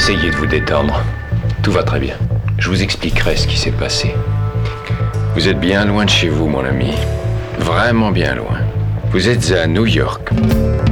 Essayez de vous détendre. Tout va très bien. Je vous expliquerai ce qui s'est passé. Vous êtes bien loin de chez vous, mon ami. Vraiment bien loin. Vous êtes à New York.